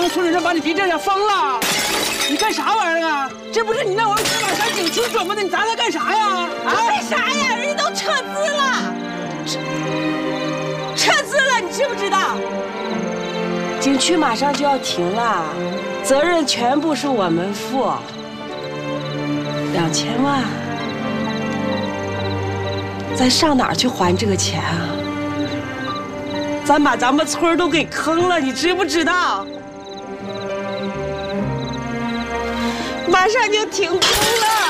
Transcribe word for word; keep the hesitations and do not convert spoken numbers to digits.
们村里人把你逼这样疯了！你干啥玩意儿啊？这不是你让我们司马山景区准备的，你砸它干啥呀？啊？ 为啥呀？人家都撤资了，撤撤资了，你知不知道？景区马上就要停了，责任全部是我们负。两千万，咱上哪儿去还这个钱啊？咱把咱们村都给坑了，你知不知道？马上就停工了。